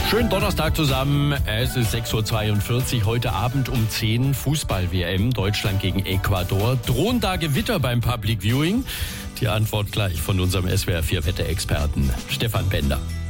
Schönen Donnerstag zusammen. Es ist 6.42 Uhr. Heute Abend um 10 Fußball-WM. Deutschland gegen Ecuador. Drohen da Gewitter beim Public Viewing? Die Antwort gleich von unserem SWR4-Wetter-Experten Stefan Bender.